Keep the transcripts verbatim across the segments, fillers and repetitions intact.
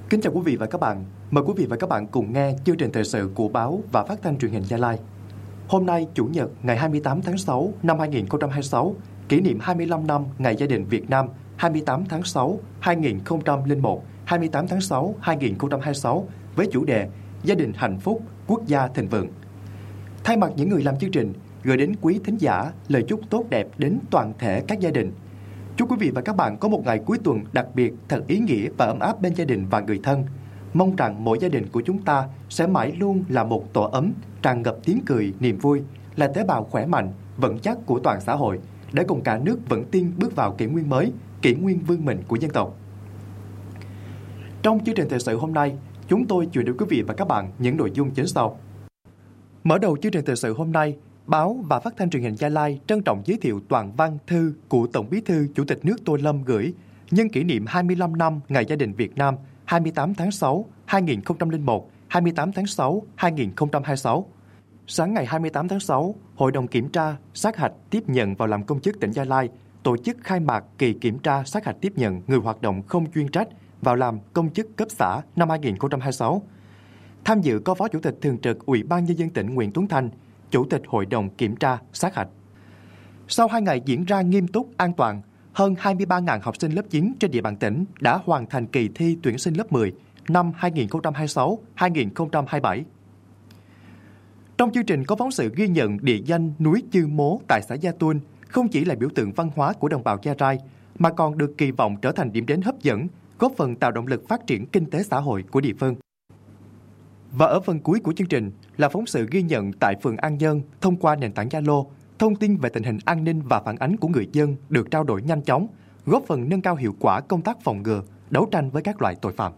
Kính chào quý vị và các bạn. Mời quý vị và các bạn cùng nghe chương trình thời sự của báo và phát thanh truyền hình Gia Lai. Hôm nay, Chủ nhật, ngày hai mươi tám tháng sáu năm hai nghìn không trăm hai mươi sáu, kỷ niệm hai mươi lăm năm Ngày Gia đình Việt Nam hai mươi tám tháng sáu hai nghìn không trăm lẻ một, hai mươi tám tháng sáu hai nghìn không trăm hai mươi sáu với chủ đề Gia đình hạnh phúc, quốc gia thịnh vượng. Thay mặt những người làm chương trình, gửi đến quý thính giả lời chúc tốt đẹp đến toàn thể các gia đình. Chúc quý vị và các bạn có một ngày cuối tuần đặc biệt, thật ý nghĩa và ấm áp bên gia đình và người thân. Mong rằng mỗi gia đình của chúng ta sẽ mãi luôn là một tổ ấm, tràn ngập tiếng cười, niềm vui, là tế bào khỏe mạnh, vững chắc của toàn xã hội, để cùng cả nước vững tin bước vào kỷ nguyên mới, kỷ nguyên vương mình của dân tộc. Trong chương trình thời sự hôm nay, chúng tôi chuyển đến quý vị và các bạn những nội dung chính sau. Mở đầu chương trình thời sự hôm nay, báo và phát thanh truyền hình Gia Lai trân trọng giới thiệu toàn văn thư của Tổng Bí thư Chủ tịch nước Tô Lâm gửi nhân kỷ niệm hai mươi lăm năm Ngày Gia đình Việt Nam hai mươi tám tháng sáu hai nghìn không trăm lẻ một, hai mươi tám tháng sáu hai nghìn không trăm hai mươi sáu. Sáng ngày hai mươi tám tháng sáu, Hội đồng Kiểm tra, sát hạch tiếp nhận vào làm công chức tỉnh Gia Lai tổ chức khai mạc kỳ kiểm tra sát hạch tiếp nhận người hoạt động không chuyên trách vào làm công chức cấp xã năm hai nghìn không trăm hai mươi sáu. Tham dự có Phó Chủ tịch Thường trực Ủy ban Nhân dân tỉnh Nguyễn Tuấn Thanh, Chủ tịch Hội đồng Kiểm tra sát hạch. Sau hai ngày diễn ra nghiêm túc, an toàn, hơn hai mươi ba nghìn học sinh lớp chín trên địa bàn tỉnh đã hoàn thành kỳ thi tuyển sinh lớp mười năm hai nghìn không trăm hai mươi sáu hai nghìn không trăm hai mươi bảy. Trong chương trình có phóng sự ghi nhận địa danh núi Chư Mố tại xã Gia Tuôn không chỉ là biểu tượng văn hóa của đồng bào Gia Rai, mà còn được kỳ vọng trở thành điểm đến hấp dẫn, góp phần tạo động lực phát triển kinh tế xã hội của địa phương. Và ở phần cuối của chương trình là phóng sự ghi nhận tại phường An Nhơn thông qua nền tảng Zalo, thông tin về tình hình an ninh và phản ánh của người dân được trao đổi nhanh chóng, góp phần nâng cao hiệu quả công tác phòng ngừa, đấu tranh với các loại tội phạm.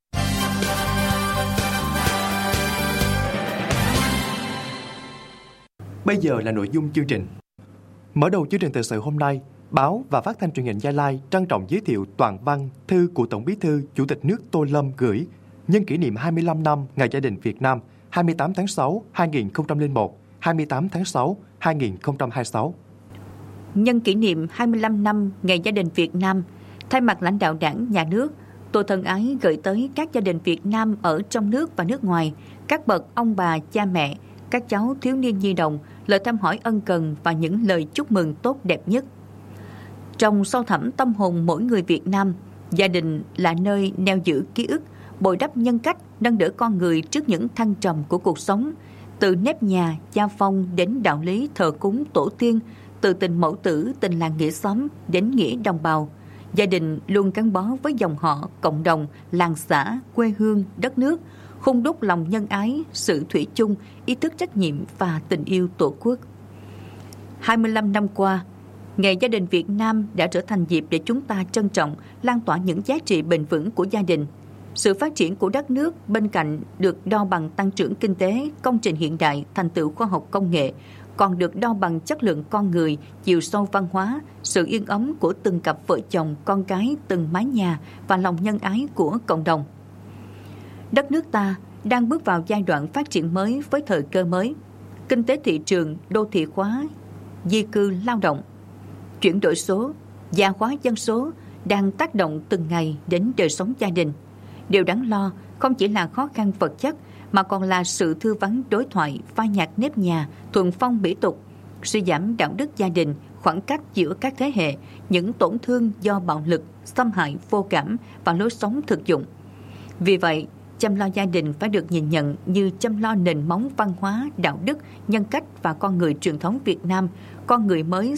Bây giờ là nội dung chương trình. Mở đầu chương trình thời sự hôm nay, báo và phát thanh truyền hình Gia Lai trân trọng giới thiệu toàn văn thư của Tổng Bí thư Chủ tịch nước Tô Lâm gửi nhân kỷ niệm hai mươi lăm năm Ngày Gia đình Việt Nam hai mươi tám tháng sáu hai nghìn không trăm lẻ một, hai mươi tám tháng sáu hai nghìn không trăm hai mươi sáu. Nhân kỷ niệm hai mươi lăm năm Ngày Gia đình Việt Nam, thay mặt lãnh đạo Đảng, Nhà nước, tôi thân ái gửi tới các gia đình Việt Nam ở trong nước và nước ngoài, các bậc ông bà, cha mẹ, các cháu thiếu niên nhi đồng, lời thăm hỏi ân cần và những lời chúc mừng tốt đẹp nhất. Trong sâu thẳm tâm hồn mỗi người Việt Nam, gia đình là nơi neo giữ ký ức, bồi đắp nhân cách, nâng đỡ con người trước những thăng trầm của cuộc sống, từ nếp nhà, gia phong đến đạo lý thờ cúng tổ tiên, từ tình mẫu tử, tình làng nghĩa xóm đến nghĩa đồng bào. Gia đình luôn gắn bó với dòng họ, cộng đồng, làng xã, quê hương, đất nước, khung đúc lòng nhân ái, sự thủy chung, ý thức trách nhiệm và tình yêu Tổ quốc. hai mươi lăm năm qua, Ngày Gia đình Việt Nam đã trở thành dịp để chúng ta trân trọng, lan tỏa những giá trị bền vững của gia đình. Sự phát triển của đất nước bên cạnh được đo bằng tăng trưởng kinh tế, công trình hiện đại, thành tựu khoa học công nghệ, còn được đo bằng chất lượng con người, chiều sâu văn hóa, sự yên ấm của từng cặp vợ chồng, con cái, từng mái nhà và lòng nhân ái của cộng đồng. Đất nước ta đang bước vào giai đoạn phát triển mới với thời cơ mới. Kinh tế thị trường, đô thị hóa, di cư lao động, chuyển đổi số, già hóa dân số đang tác động từng ngày đến đời sống gia đình. Điều đáng lo không chỉ là khó khăn vật chất mà còn là sự thư vắng đối thoại, phai nhạt nếp nhà, thuần phong mỹ tục, suy giảm đạo đức gia đình, khoảng cách giữa các thế hệ, những tổn thương do bạo lực, xâm hại vô cảm và lối sống thực dụng. Vì vậy, chăm lo gia đình phải được nhìn nhận như chăm lo nền móng văn hóa, đạo đức, nhân cách và con người truyền thống Việt Nam, con người mới